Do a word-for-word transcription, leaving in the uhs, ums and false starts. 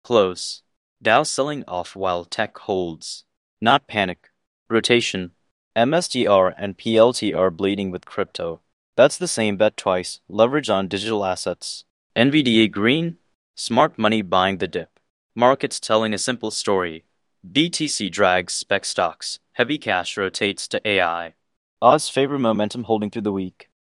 Close. Dow selling off while tech holds. Not panic. Rotation. M S T R and P L T are bleeding with crypto. That's the same bet twice. Leverage on digital assets. N V D A green. Smart money buying the dip. Markets telling a simple story. B T C drags spec stocks. Heavy cash rotates to A I. Odds favor momentum holding through the week.